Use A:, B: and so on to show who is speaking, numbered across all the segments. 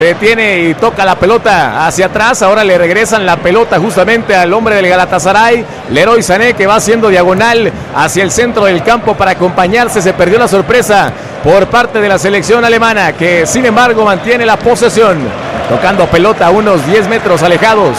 A: Detiene y toca la pelota hacia atrás. Ahora le regresan la pelota justamente al hombre del Galatasaray, Leroy Sané, que va haciendo diagonal hacia el centro del campo para acompañarse. Se perdió la sorpresa por parte de la selección alemana, que sin embargo mantiene la posesión, tocando pelota a unos 10 metros alejados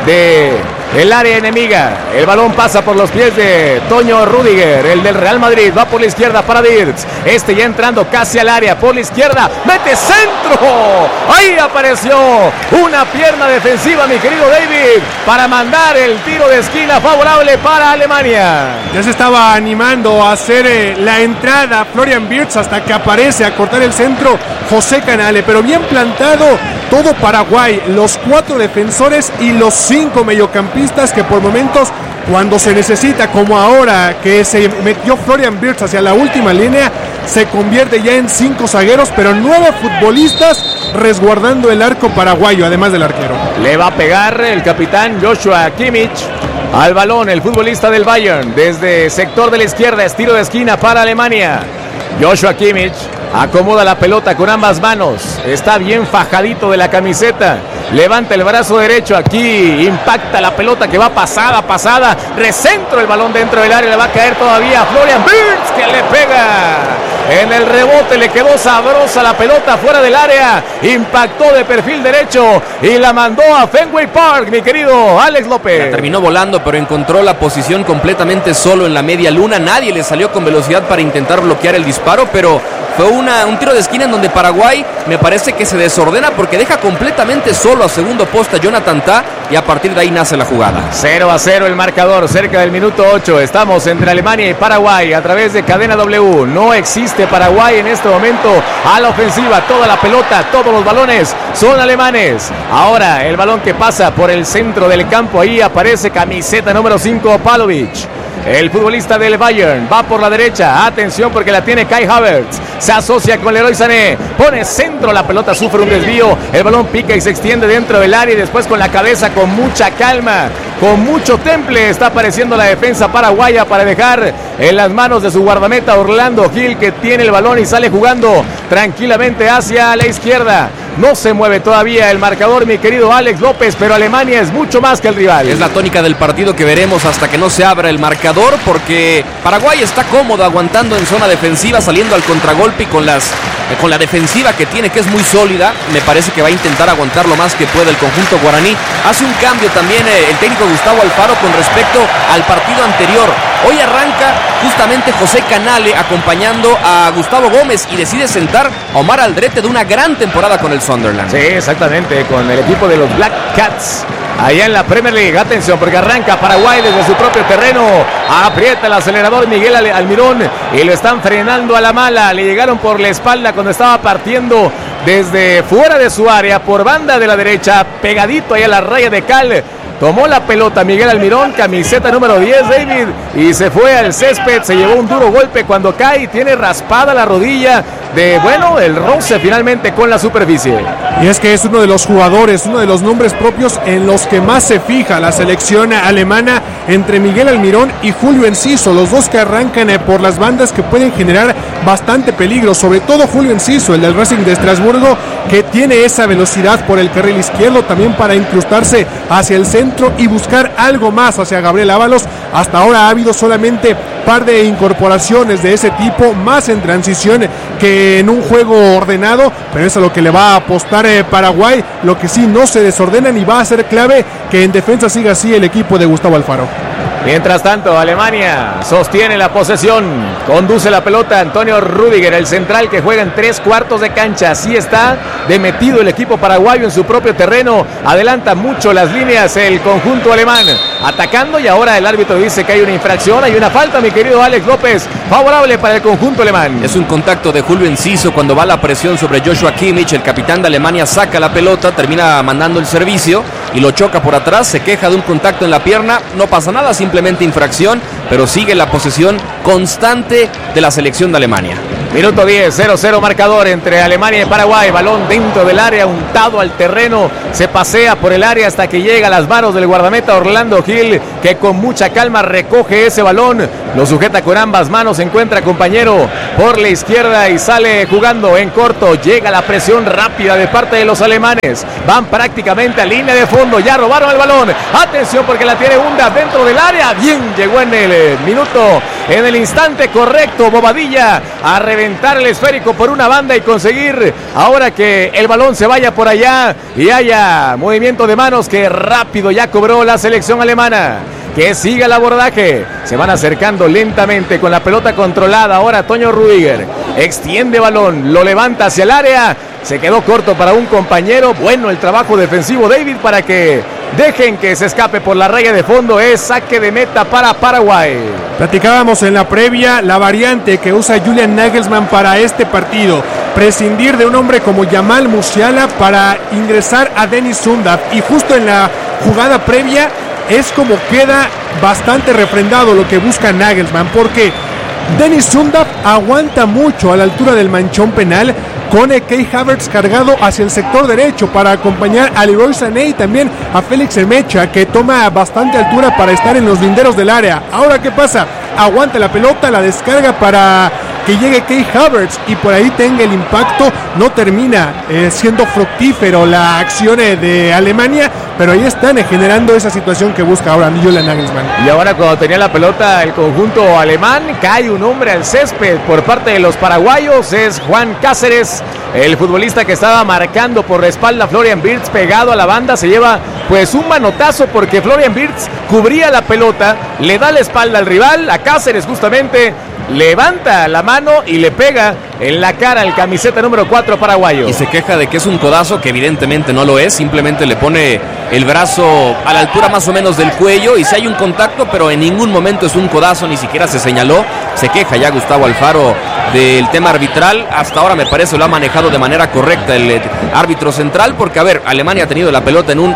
A: del área enemiga. El balón pasa por los pies de Toño Rüdiger, el del Real Madrid. Va por la izquierda para Wirtz. Ya entrando casi al área por la izquierda. ¡Mete centro! Ahí apareció una pierna defensiva, mi querido David, para mandar el tiro de esquina favorable para Alemania.
B: Ya se estaba animando a hacer la entrada Florian Wirtz hasta que aparece a cortar el centro José Canale, pero bien plantado todo Paraguay, los 4 defensores y los 5 mediocampistas que por momentos, cuando se necesita, como ahora que se metió Florian Wirtz hacia la última línea, se convierte ya en 5 zagueros, pero 9 futbolistas resguardando el arco paraguayo, además del arquero.
A: Le va a pegar el capitán Joshua Kimmich al balón, el futbolista del Bayern, desde sector de la izquierda, estilo de esquina para Alemania. Joshua Kimmich acomoda la pelota con ambas manos, está bien fajadito de la camiseta, levanta el brazo derecho, aquí impacta la pelota que va pasada, recentro el balón dentro del área, le va a caer todavía Florian Wirtz, que le pega en el rebote, le quedó sabrosa la pelota fuera del área, impactó de perfil derecho y la mandó a Fenway Park, mi querido Alex López.
C: La terminó volando, pero encontró la posición completamente solo en la media luna, nadie le salió con velocidad para intentar bloquear el disparo, pero fue un tiro de esquina en donde Paraguay me parece que se desordena porque deja completamente solo a segundo poste a Jonathan Tah, y a partir de ahí nace la jugada.
A: 0-0 el marcador, cerca del minuto 8. Estamos entre Alemania y Paraguay a través de Cadena W. No existe Paraguay en este momento a la ofensiva. Toda la pelota, todos los balones son alemanes. Ahora el balón que pasa por el centro del campo. Ahí aparece camiseta número 5, Pavlovic. El futbolista del Bayern va por la derecha. Atención porque la tiene Kai Havertz. Se asocia con Leroy Sané. Pone centro, la pelota sufre un desvío. El balón pica y se extiende dentro del área. Y después con la cabeza, con mucha calma, con mucho temple, está apareciendo la defensa paraguaya para dejar en las manos de su guardameta Orlando Gil, que tiene el balón y sale jugando tranquilamente hacia la izquierda. No se mueve todavía el marcador, mi querido Alex López, pero Alemania es mucho más que el rival.
C: Es la tónica del partido que veremos hasta que no se abra el marcador, porque Paraguay está cómodo aguantando en zona defensiva, saliendo al contragolpe y con la defensiva que tiene, que es muy sólida. Me parece que va a intentar aguantar lo más que puede el conjunto guaraní. Hace un cambio también el técnico Gustavo Alfaro con respecto al partido anterior. Hoy arranca justamente José Canale acompañando a Gustavo Gómez y decide sentar a Omar Aldrete, de una gran temporada con el Sunderland.
A: Sí, exactamente, con el equipo de los Black Cats allá en la Premier League. Atención porque arranca Paraguay desde su propio terreno, aprieta el acelerador Miguel Almirón y lo están frenando a la mala. Le llegaron por la espalda cuando estaba partiendo desde fuera de su área por banda de la derecha, pegadito ahí a la raya de cal. Tomó la pelota Miguel Almirón, camiseta número 10, David, y se fue al césped. Se llevó un duro golpe cuando cae y tiene raspada la rodilla el roce finalmente con la superficie.
B: Y es que es uno de los jugadores, uno de los nombres propios en los que más se fija la selección alemana, entre Miguel Almirón y Julio Enciso, los dos que arrancan por las bandas, que pueden generar bastante peligro, sobre todo Julio Enciso, el del Racing de Estrasburgo, que tiene esa velocidad por el carril izquierdo también para incrustarse hacia el centro y buscar algo más hacia Gabriel Ábalos. Hasta ahora ha habido solamente par de incorporaciones de ese tipo, más en transición que en un juego ordenado, pero eso es lo que le va a apostar Paraguay. Lo que sí, no se desordenan y va a ser clave que en defensa siga así el equipo de Gustavo Alfaro.
A: Mientras tanto, Alemania sostiene la posesión, conduce la pelota Antonio Rüdiger, el central que juega en 3/4 de cancha. Así está de metido el equipo paraguayo en su propio terreno, adelanta mucho las líneas el conjunto alemán, atacando, y ahora el árbitro dice que hay una infracción, hay una falta, mi querido Alex López, favorable para el conjunto alemán.
C: Es un contacto de Julio Enciso cuando va la presión sobre Joshua Kimmich. El capitán de Alemania saca la pelota, termina mandando el servicio y lo choca por atrás, se queja de un contacto en la pierna, no pasa nada, simplemente infracción, pero sigue la posesión constante de la selección de Alemania.
A: Minuto 10, 0-0 marcador entre Alemania y Paraguay. Balón dentro del área, untado al terreno, se pasea por el área hasta que llega a las manos del guardameta Orlando Gil, que con mucha calma recoge ese balón, lo sujeta con ambas manos, encuentra compañero por la izquierda y sale jugando en corto. Llega la presión rápida de parte de los alemanes. Van prácticamente a línea de fondo. Ya robaron el balón. Atención porque la tiene Hunda dentro del área. Bien, llegó en el minuto, en el instante correcto. Bobadilla a reventar el esférico por una banda y conseguir ahora que el balón se vaya por allá y haya movimiento de manos que rápido ya cobró la selección alemana. Que siga el abordaje. Se van acercando lentamente con la pelota controlada. Ahora Toño Rüdiger extiende balón, lo levanta hacia el área. Se quedó corto para un compañero. Bueno el trabajo defensivo David para que dejen que se escape por la raya de fondo. Es saque de meta para Paraguay.
B: Platicábamos en la previa la variante que usa Julian Nagelsmann para este partido. Prescindir de un hombre como Jamal Musiala para ingresar a Dennis Undav. Y justo en la jugada previa es como queda bastante refrendado lo que busca Nagelsmann, porque Dennis Undav aguanta mucho a la altura del manchón penal con Kai Havertz cargado hacia el sector derecho para acompañar a Leroy Sané y también a Félix Emecha, que toma bastante altura para estar en los linderos del área. Ahora, ¿qué pasa? Aguanta la pelota, la descarga para que llegue Kai Havertz y por ahí tenga el impacto. No termina siendo fructífero la acción de Alemania, pero ahí están generando esa situación que busca ahora Julian Nagelsmann.
A: Y ahora cuando tenía la pelota el conjunto alemán, cae un hombre al césped por parte de los paraguayos. Es Juan Cáceres, el futbolista que estaba marcando por la espalda Florian Wirtz pegado a la banda. Se lleva pues un manotazo porque Florian Wirtz cubría la pelota, le da la espalda al rival, a Cáceres justamente. Levanta la mano y le pega en la cara el camiseta número 4 paraguayo.
C: Y se queja de que es un codazo, que evidentemente no lo es. Simplemente le pone el brazo a la altura más o menos del cuello y si hay un contacto, pero en ningún momento es un codazo, ni siquiera se señaló. Se queja ya Gustavo Alfaro del tema arbitral. Hasta ahora me parece lo ha manejado de manera correcta el árbitro central, porque a ver, Alemania ha tenido la pelota en un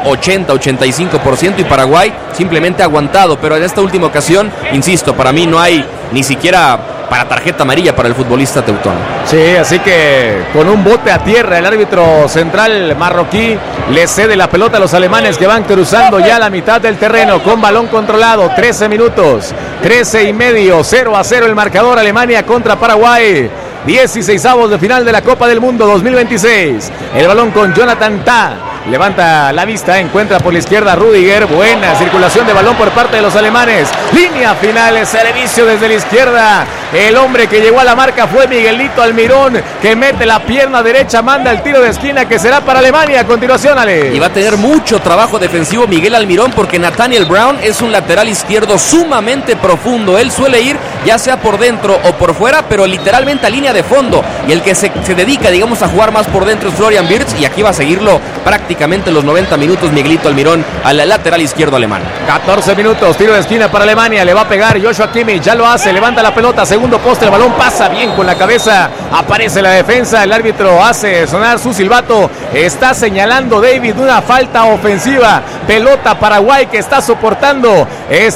C: 80-85% y Paraguay simplemente ha aguantado, pero en esta última ocasión, insisto, para mí no hay ni siquiera para tarjeta amarilla para el futbolista teutón.
A: Sí, así que con un bote a tierra el árbitro central marroquí le cede la pelota a los alemanes que van cruzando ya la mitad del terreno con balón controlado. 13 minutos, 13 y medio, 0-0 el marcador. Alemania contra Paraguay, 16avos de final de la Copa del Mundo 2026. El balón con Jonathan Tah. Levanta la vista, encuentra por la izquierda Rüdiger. Buena circulación de balón por parte de los alemanes. Línea final, servicio desde la izquierda. El hombre que llegó a la marca fue Miguelito Almirón, que mete la pierna derecha, manda el tiro de esquina que será para Alemania. A continuación, Ale.
C: Y va a tener mucho trabajo defensivo Miguel Almirón, porque Nathaniel Brown es un lateral izquierdo sumamente profundo. Él suele ir ya sea por dentro o por fuera, pero literalmente a línea de fondo. Y el que se dedica, digamos, a jugar más por dentro es Florian Wirtz, y aquí va a seguirlo prácticamente los 90 minutos Miguelito Almirón al lateral izquierdo alemán.
A: 14 minutos, tiro de esquina para Alemania, le va a pegar Joshua Kimmich, ya lo hace, levanta la pelota, segundo poste, el balón pasa bien con la cabeza, aparece la defensa, el árbitro hace sonar su silbato, está señalando David una falta ofensiva, pelota Paraguay que está soportando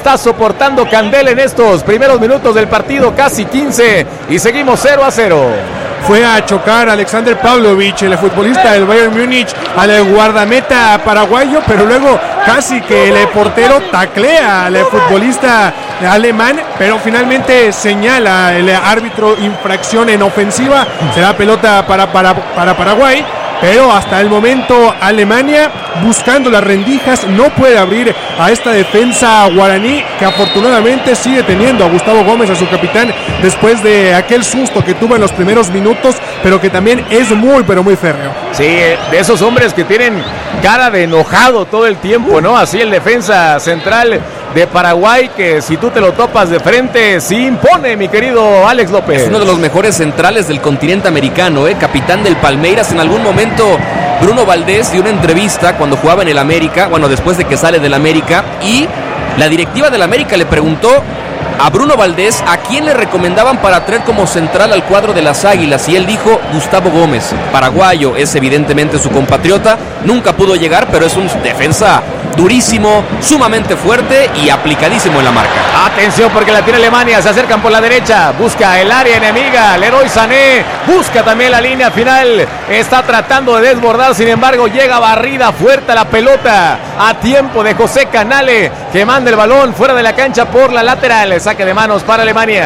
A: Candel en estos primeros minutos del partido, casi 15, y seguimos 0-0.
B: Fue a chocar Alexander Pavlovich, el futbolista del Bayern Múnich, al guardameta paraguayo, pero luego casi que el portero taclea al futbolista alemán, pero finalmente señala el árbitro infracción en ofensiva. Será pelota para Paraguay, pero hasta el momento Alemania buscando las rendijas no puede abrir a esta defensa guaraní, que afortunadamente sigue teniendo a Gustavo Gómez, a su capitán, después de aquel susto que tuvo en los primeros minutos, pero que también es muy pero muy férreo.
A: Sí, de esos hombres que tienen cara de enojado todo el tiempo, ¿no? Así el defensa central de Paraguay, que si tú te lo topas de frente, sí impone, mi querido Alex López.
C: Es uno de los mejores centrales del continente americano, capitán del Palmeiras. En algún momento Bruno Valdés dio una entrevista cuando jugaba en el América, bueno, después de que sale del América, y la directiva del América le preguntó a Bruno Valdés a quién le recomendaban para traer como central al cuadro de las Águilas, y él dijo Gustavo Gómez, paraguayo, es evidentemente su compatriota, nunca pudo llegar, pero es un defensa durísimo, sumamente fuerte y aplicadísimo en la marca.
A: Atención porque la tiene Alemania, se acercan por la derecha, busca el área enemiga, Leroy Sané, busca también la línea final, está tratando de desbordar, sin embargo llega barrida fuerte a la pelota, a tiempo de José Canale, que manda el balón fuera de la cancha por la lateral, saque de manos para Alemania.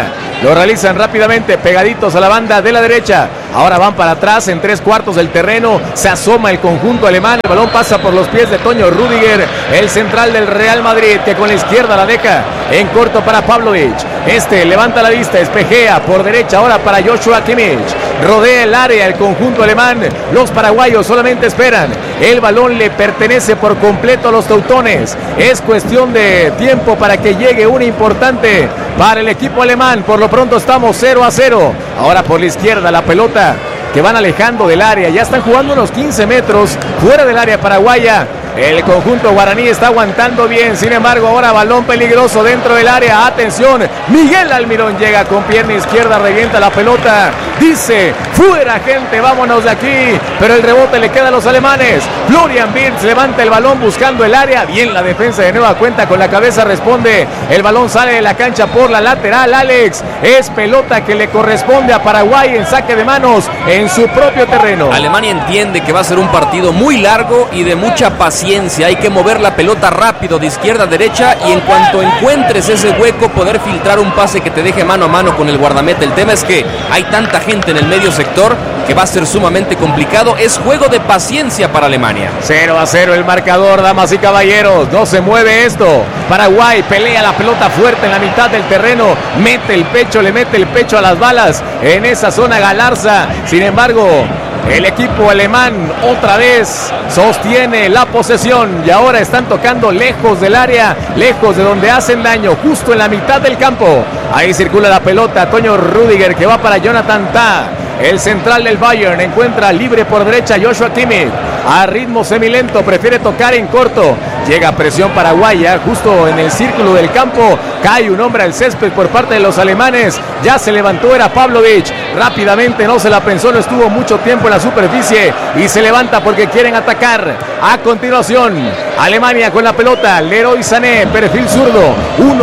A: Lo realizan rápidamente, pegaditos a la banda de la derecha. Ahora van para atrás en 3/4 del terreno. Se asoma el conjunto alemán. El balón pasa por los pies de Toño Rüdiger, el central del Real Madrid, que con la izquierda la deja en corto para Pavlovic. Levanta la vista, espejea por derecha ahora para Joshua Kimmich. Rodea el área el conjunto alemán. Los paraguayos solamente esperan. El balón le pertenece por completo a los teutones. Es cuestión de tiempo para que llegue una importante para el equipo alemán. Por lo pronto estamos 0-0. Ahora por la izquierda la pelota que van alejando del área. Ya están jugando unos 15 metros fuera del área paraguaya. El conjunto guaraní está aguantando bien. Sin embargo, ahora balón peligroso dentro del área. Atención, Miguel Almirón llega con pierna izquierda, revienta la pelota. Dice, fuera gente, vámonos de aquí. Pero el rebote le queda a los alemanes. Florian Wirtz levanta el balón buscando el área. Bien la defensa de nueva cuenta, con la cabeza responde. El balón sale de la cancha por la lateral, Alex. Es pelota que le corresponde a Paraguay en saque de manos en su propio terreno.
C: Alemania entiende que va a ser un partido muy largo y de mucha paciencia. Hay que mover la pelota rápido de izquierda a derecha y en cuanto encuentres ese hueco poder filtrar un pase que te deje mano a mano con el guardameta. El tema es que hay tanta gente en el medio sector que va a ser sumamente complicado. Es juego de paciencia para Alemania.
A: 0-0 el marcador, damas y caballeros. No se mueve esto. Paraguay pelea la pelota fuerte en la mitad del terreno. Mete el pecho, le mete el pecho a las balas en esa zona Galarza. Sin embargo, el equipo alemán otra vez sostiene la posesión y ahora están tocando lejos del área, lejos de donde hacen daño, justo en la mitad del campo. Ahí circula la pelota, Toño Rüdiger que va para Jonathan Tah. El central del Bayern encuentra libre por derecha Joshua Kimmich. A ritmo semilento, prefiere tocar en corto. Llega presión paraguaya justo en el círculo del campo. Cae un hombre al césped por parte de los alemanes. Ya se levantó, era Pavlovic. Rápidamente, no se la pensó, no estuvo mucho tiempo en la superficie. Y se levanta porque quieren atacar. A continuación, Alemania con la pelota. Leroy Sané, perfil zurdo.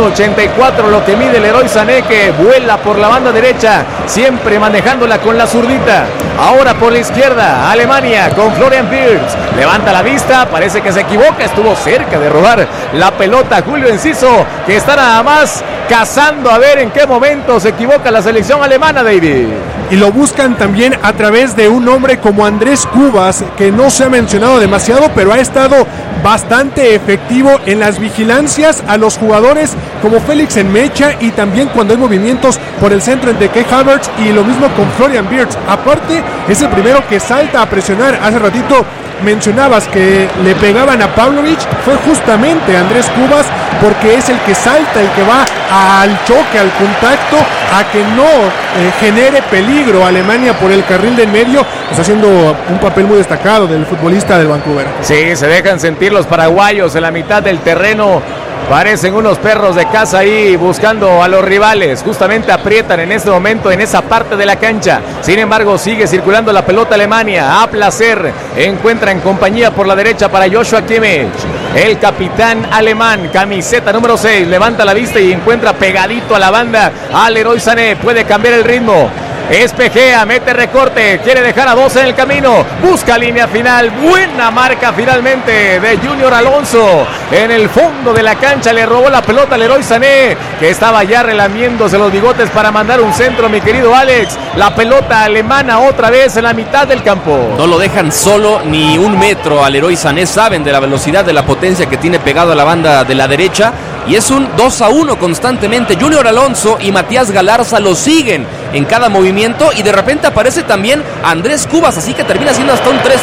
A: 1.84 lo que mide Leroy Sané, que vuela por la banda derecha. Siempre manejándola con la zurdita. Ahora por la izquierda, Alemania con Florian Wirtz. Levanta la vista, parece que se equivoca. Estuvo cerca de robar la pelota Julio Enciso, que está nada más cazando a ver en qué momento se equivoca la selección alemana, David.
B: Y lo buscan también a través de un hombre como Andrés Cubas, que no se ha mencionado demasiado, pero ha estado bastante efectivo en las vigilancias a los jugadores como Félix Enmecha, y también cuando hay movimientos por el centro entre Kai Havertz, y lo mismo con Florian Wirtz. Aparte, es el primero que salta a presionar. Hace ratito mencionabas que le pegaban a Pavlovic, fue justamente Andrés Cubas, porque es el que salta, el que va al choque, al contacto, a que no genere peligro a Alemania por el carril del medio. Está haciendo un papel muy destacado del futbolista del Vancouver.
A: Sí, se dejan sentir los paraguayos en la mitad del terreno. Parecen unos perros de caza ahí buscando a los rivales. Justamente aprietan en este momento en esa parte de la cancha. Sin embargo, sigue circulando la pelota Alemania. A placer. Encuentra en compañía por la derecha para Joshua Kimmich. El capitán alemán, camiseta número 6. Levanta la vista y encuentra pegadito a la banda a Leroy Sané. Puede cambiar el ritmo. Espejea, mete recorte, quiere dejar a dos en el camino, busca línea final, buena marca finalmente de Junior Alonso. En el fondo de la cancha le robó la pelota a Leroy Sané, que estaba ya relamiéndose los bigotes para mandar un centro, mi querido Alex. La pelota alemana otra vez en la mitad del campo.
C: No lo dejan solo ni un metro a Leroy Sané, saben de la velocidad, de la potencia que tiene pegado a la banda de la derecha. Y es un 2-1 constantemente. Junior Alonso y Matías Galarza lo siguen en cada movimiento, y de repente aparece también Andrés Cubas, así que termina siendo hasta un 3-1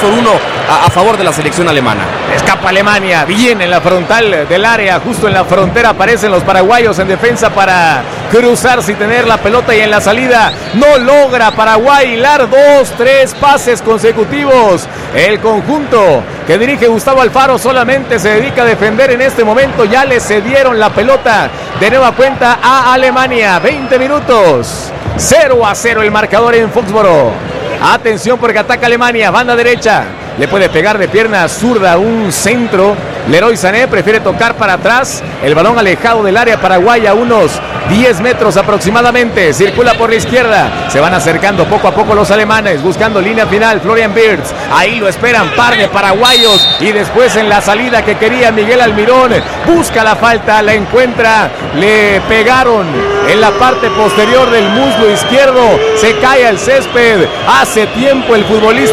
C: a favor de la selección alemana.
A: Escapa Alemania, bien en la frontal del área, justo en la frontera aparecen los paraguayos en defensa para cruzarse y tener la pelota, y en la salida no logra Paraguay hilar 2-3 pases consecutivos. El conjunto que dirige Gustavo Alfaro solamente se dedica a defender en este momento. Ya le cedieron la pelota de nueva cuenta a Alemania. 20 minutos, 0-0 el marcador en Foxboro. Atención porque ataca Alemania, banda derecha. Le puede pegar de pierna zurda un centro. Leroy Sané prefiere tocar para atrás, el balón alejado del área paraguaya, unos 10 metros aproximadamente, circula por la izquierda, se van acercando poco a poco los alemanes, buscando línea final, Florian Wirtz, ahí lo esperan, par de paraguayos, y después en la salida que quería Miguel Almirón, busca la falta, la encuentra, le pegaron en la parte posterior del muslo izquierdo, se cae al césped, hace tiempo el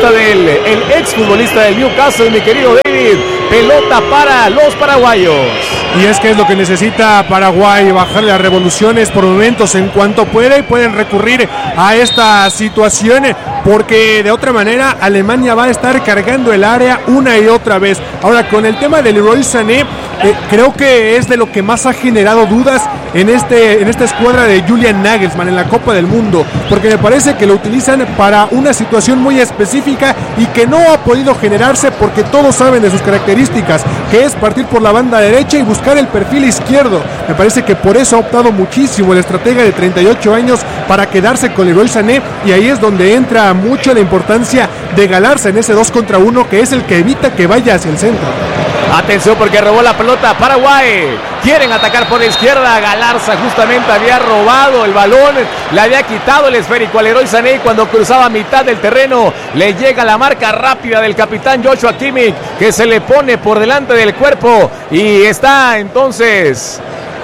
A: exfutbolista del Newcastle, mi querido David, pelota para los paraguayos.
B: Y es que es lo que necesita Paraguay, bajar las revoluciones por momentos en cuanto puede, y pueden recurrir a esta situación porque de otra manera Alemania va a estar cargando el área una y otra vez. Ahora, con el tema de Leroy Sané, creo que es de lo que más ha generado dudas en esta escuadra de Julian Nagelsmann en la Copa del Mundo, porque me parece que lo utilizan para una situación muy específica y que no ha podido generarse porque todos saben de sus características, que es partir por la banda derecha y buscar el perfil izquierdo. Me parece que por eso ha optado muchísimo el estratega de 38 años para quedarse con Leroy Sané, y ahí es donde entra mucho la importancia de Galarza en ese 2 contra 1, que es el que evita que vaya hacia el centro.
A: Atención porque robó la pelota Paraguay, quieren atacar por la izquierda, Galarza justamente había robado el balón, le había quitado el esférico a Leroy Sané, y cuando cruzaba mitad del terreno le llega la marca rápida del capitán Joshua Kimmich, que se le pone por delante del cuerpo y está entonces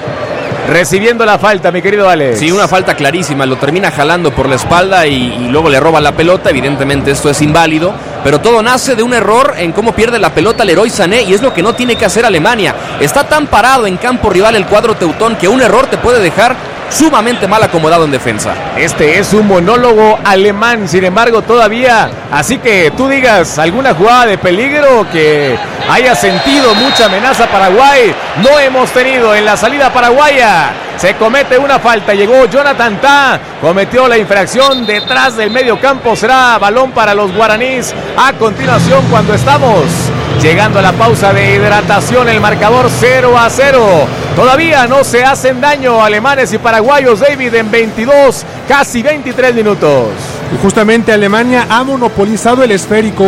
A: recibiendo la falta, mi querido Alex.
C: Sí, una falta clarísima, lo termina jalando por la espalda y luego le roba la pelota. Evidentemente esto es inválido, pero todo nace de un error en cómo pierde la pelota Leroy Sané, y es lo que no tiene que hacer Alemania. Está tan parado en campo rival el cuadro teutón que un error te puede dejar sumamente mal acomodado en defensa.
A: Este es un monólogo alemán, sin embargo todavía, así que tú digas alguna jugada de peligro que haya sentido mucha amenaza Paraguay, no hemos tenido en la salida paraguaya. Se comete una falta, llegó Jonathan Tah, cometió la infracción detrás del medio campo, será balón para los guaraníes. A continuación, cuando estamos llegando a la pausa de hidratación, el marcador 0-0. Todavía no se hacen daño alemanes y paraguayos, David, en 22, casi 23 minutos.
B: Y justamente Alemania ha monopolizado el esférico,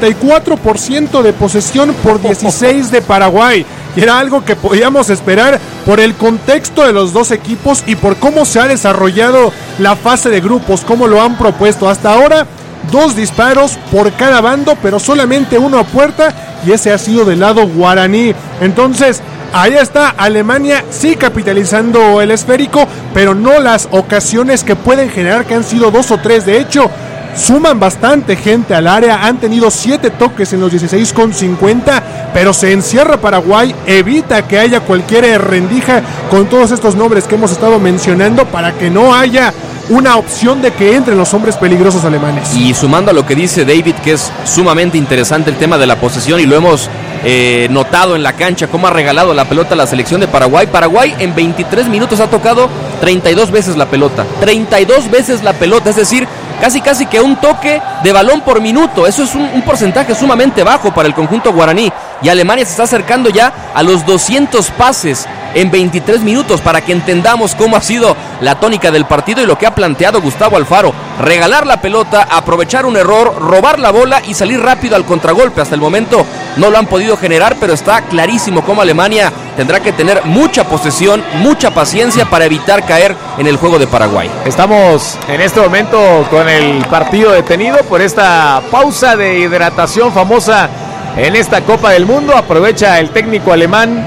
B: 84% de posesión por 16 de Paraguay. Y era algo que podíamos esperar por el contexto de los dos equipos y por cómo se ha desarrollado la fase de grupos, cómo lo han propuesto hasta ahora. 2 disparos por cada bando, pero solamente uno a puerta, y ese ha sido del lado guaraní. Entonces, ahí está Alemania, sí capitalizando el esférico, pero no las ocasiones que pueden generar, que han sido 2 o 3. De hecho, suman bastante gente al área, han tenido 7 toques en los 16,50, pero se encierra Paraguay, evita que haya cualquier rendija con todos estos nombres que hemos estado mencionando para que no haya una opción de que entren los hombres peligrosos alemanes.
C: Y sumando a lo que dice David, que es sumamente interesante el tema de la posesión, y lo hemos notado en la cancha, cómo ha regalado la pelota a la selección de Paraguay. Paraguay en 23 minutos ha tocado 32 veces la pelota, 32 veces la pelota, es decir, casi que un toque de balón por minuto. Eso es un porcentaje sumamente bajo para el conjunto guaraní, y Alemania se está acercando ya a los 200 pases en 23 minutos, para que entendamos cómo ha sido la tónica del partido y lo que ha planteado Gustavo Alfaro: regalar la pelota, aprovechar un error, robar la bola y salir rápido al contragolpe. Hasta el momento no lo han podido generar, pero está clarísimo cómo Alemania tendrá que tener mucha posesión, mucha paciencia para evitar caer en el juego de Paraguay.
A: Estamos en este momento con el partido detenido por esta pausa de hidratación famosa en esta Copa del Mundo. Aprovecha el técnico alemán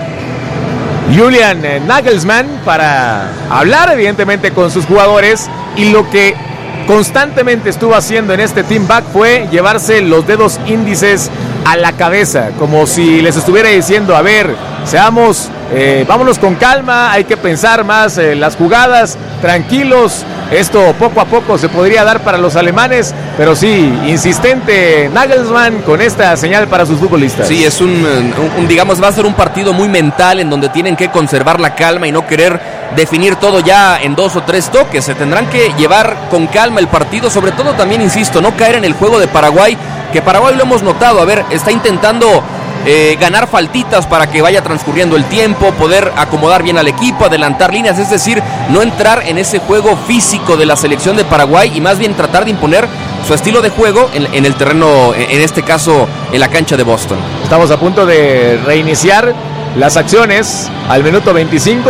A: Julian Nagelsmann para hablar evidentemente con sus jugadores, y lo que constantemente estuvo haciendo en este team back fue llevarse los dedos índices a la cabeza, como si les estuviera diciendo: a ver, vámonos con calma, hay que pensar más las jugadas, tranquilos. Esto poco a poco se podría dar para los alemanes, pero sí, insistente Nagelsmann con esta señal para sus futbolistas.
C: Sí, es digamos, va a ser un partido muy mental, en donde tienen que conservar la calma y no querer definir todo ya en 2 o 3 toques. Se tendrán que llevar con calma el partido, sobre todo también, insisto, no caer en el juego de Paraguay, que Paraguay lo hemos notado, está intentando ganar faltitas para que vaya transcurriendo el tiempo, poder acomodar bien al equipo, adelantar líneas, es decir, no entrar en ese juego físico de la selección de Paraguay, y más bien tratar de imponer su estilo de juego en el terreno, en este caso en la cancha de Boston.
A: Estamos a punto de reiniciar las acciones al minuto 25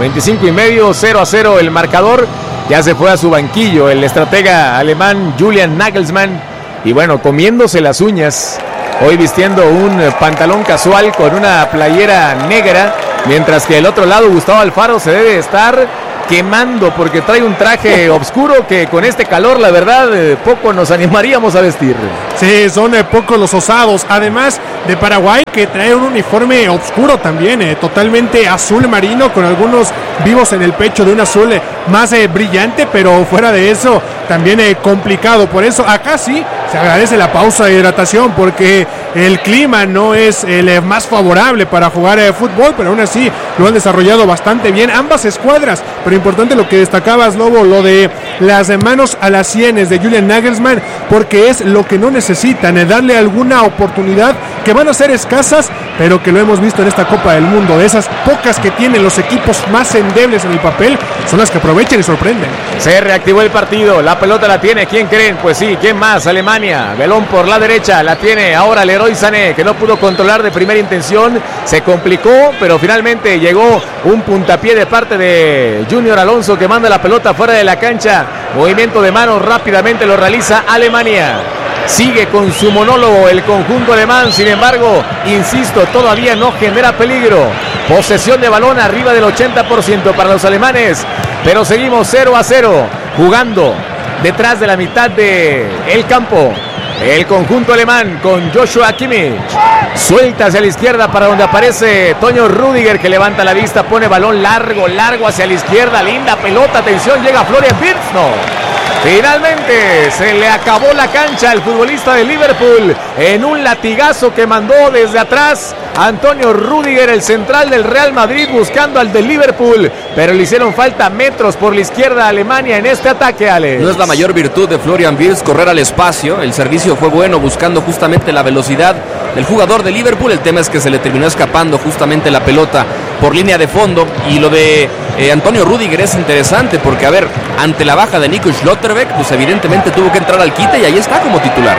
A: y medio, 0-0 el marcador. Ya se fue a su banquillo el estratega alemán Julian Nagelsmann, y bueno, comiéndose las uñas, hoy vistiendo un pantalón casual con una playera negra, mientras que del otro lado Gustavo Alfaro se debe estar quemando porque trae un traje oscuro que con este calor, la verdad, poco nos animaríamos a vestir.
B: Sí, son pocos los osados, además de Paraguay, que trae un uniforme oscuro también, totalmente azul marino, con algunos vivos en el pecho de un azul más brillante, pero fuera de eso también complicado. Por eso acá sí se agradece la pausa de hidratación, porque el clima no es el más favorable para jugar fútbol, pero aún así lo han desarrollado bastante bien ambas escuadras. Pero importante lo que destacabas, Lobo, lo de las manos a las sienes de Julian Nagelsmann, porque es lo que no necesitan, darle alguna oportunidad, que van a ser escasas, pero que lo hemos visto en esta Copa del Mundo, de esas pocas que tienen los equipos más endebles en el papel, son las que aprovechan y sorprenden.
A: Se reactivó el partido, la pelota la tiene, ¿quién creen? Pues sí, ¿quién más? Alemania, balón por la derecha, la tiene ahora Leroy Sané, que no pudo controlar de primera intención, se complicó, pero finalmente llegó un puntapié de parte de Junior Alonso, que manda la pelota fuera de la cancha, movimiento de manos, rápidamente lo realiza Alemania. Sigue con su monólogo el conjunto alemán, sin embargo, insisto, todavía no genera peligro. Posesión de balón arriba del 80% para los alemanes, pero seguimos 0-0, jugando detrás de la mitad del campo. El conjunto alemán con Joshua Kimmich. Suelta hacia la izquierda para donde aparece Toño Rüdiger, que levanta la vista, pone balón largo hacia la izquierda. Linda pelota, atención, llega Florian Wirtz. No. Finalmente se le acabó la cancha al futbolista de Liverpool en un latigazo que mandó desde atrás Antonio Rüdiger, el central del Real Madrid, buscando al de Liverpool, pero le hicieron falta metros por la izquierda a Alemania en este ataque, Alex.
C: No es la mayor virtud de Florian Wirtz correr al espacio, el servicio fue bueno buscando justamente la velocidad del jugador de Liverpool, el tema es que se le terminó escapando justamente la pelota por línea de fondo. Y lo de Antonio Rüdiger es interesante porque, a ver, ante la baja de Nico Schlotterbeck, pues evidentemente tuvo que entrar al quite y ahí está como titular.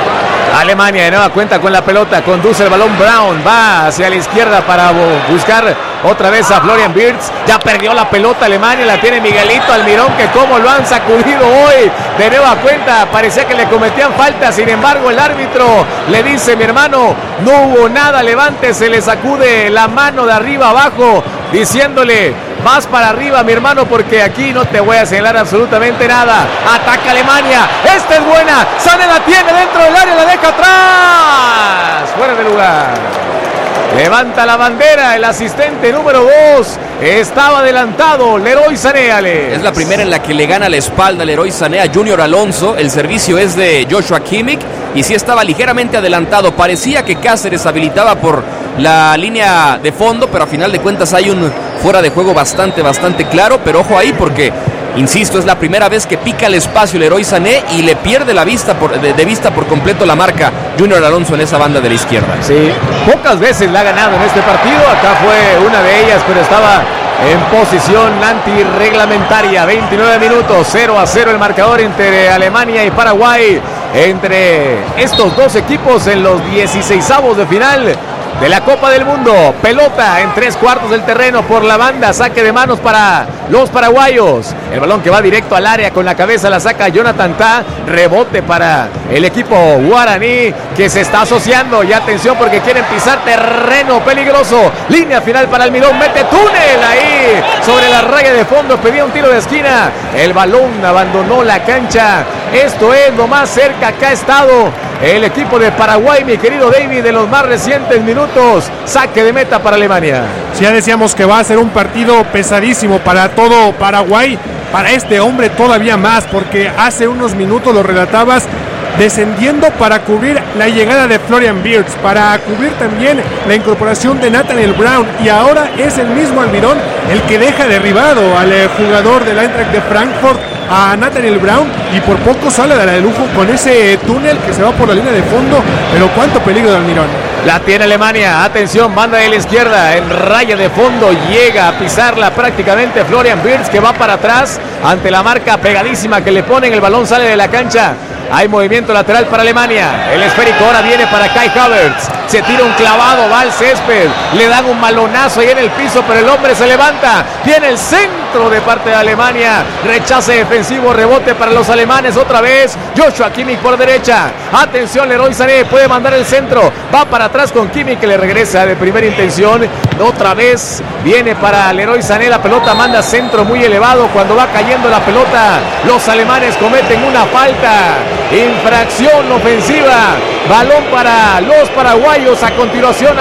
A: Alemania de nueva cuenta con la pelota, conduce el balón Brown, va hacia la izquierda para buscar otra vez a Florian Wirtz, ya perdió la pelota Alemania, la tiene Miguelito Almirón, que como lo han sacudido hoy, de nueva cuenta, parecía que le cometían falta, sin embargo el árbitro le dice: mi hermano, no hubo nada, levántese, le sacude la mano de arriba abajo, diciéndole: vas para arriba, mi hermano, porque aquí no te voy a señalar absolutamente nada. Ataca Alemania, esta es buena, Sané la tiene dentro del área, la deja atrás, fuera de lugar. Levanta la bandera el asistente número 2. Estaba adelantado Leroy Sané, Alex.
C: Es la primera en la que le gana la espalda Leroy Sané a Junior Alonso. El servicio es de Joshua Kimmich y sí estaba ligeramente adelantado. Parecía que Cáceres habilitaba por la línea de fondo, pero a final de cuentas hay un fuera de juego bastante claro. Pero ojo ahí porque, insisto, es la primera vez que pica el espacio Leroy Sané y le pierde la vista de vista por completo la marca Junior Alonso en esa banda de la izquierda.
A: Sí, pocas veces la ha ganado en este partido. Acá fue una de ellas, pero estaba en posición antirreglamentaria. 29 minutos, 0-0 el marcador entre Alemania y Paraguay. Entre estos dos equipos en los 16avos de final de la Copa del Mundo. Pelota en 3/4 del terreno por la banda, saque de manos para los paraguayos. El balón que va directo al área, con la cabeza la saca Jonathan Tah. Rebote para el equipo guaraní, que se está asociando. Y atención porque quieren pisar terreno peligroso. Línea final para Almirón, mete túnel ahí sobre la raya de fondo, pedía un tiro de esquina. El balón abandonó la cancha. Esto es lo más cerca que ha estado el equipo de Paraguay, mi querido David, de los más recientes minutos. Saque de meta para Alemania.
B: Si ya decíamos que va a ser un partido pesadísimo para todo Paraguay, para este hombre todavía más, porque hace unos minutos lo relatabas, descendiendo para cubrir la llegada de Florian Wirtz, para cubrir también la incorporación de Nathaniel Brown, y ahora es el mismo Almirón el que deja derribado al jugador del Eintracht de Frankfurt, a Nathaniel Brown, y por poco sale de la de lujo con ese túnel que se va por la línea de fondo. Pero cuánto peligro de Almirón.
A: La tiene Alemania, atención, banda de la izquierda, en raya de fondo, llega a pisarla prácticamente Florian Wirtz, que va para atrás ante la marca pegadísima que le ponen. El balón sale de la cancha Hay movimiento lateral para Alemania. El esférico ahora viene para Kai Havertz. Se tira un clavado, va al césped. Le dan un balonazo ahí en el piso, pero el hombre se levanta. Viene el centro de parte de Alemania. Rechace defensivo, rebote para los alemanes otra vez. Joshua Kimmich por derecha. Atención, Leroy Sané puede mandar el centro. Va para atrás con Kimmich que le regresa de primera intención. Otra vez viene para Leroy Sané. La pelota manda centro muy elevado. Cuando va cayendo la pelota, los alemanes cometen una falta. Infracción ofensiva. Balón para los paraguayos. A continuación